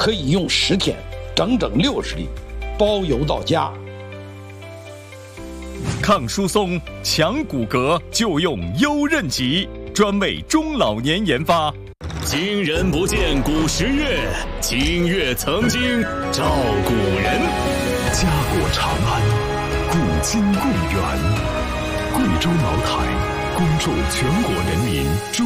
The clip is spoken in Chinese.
可以用10天，整整60粒，包邮到家。 抗疏松、强骨骼就用优韧脊，专为中老年研发。 今人不见古时月，今月曾经照古人。 家国长安，古今共源。贵州茅台恭祝全国人民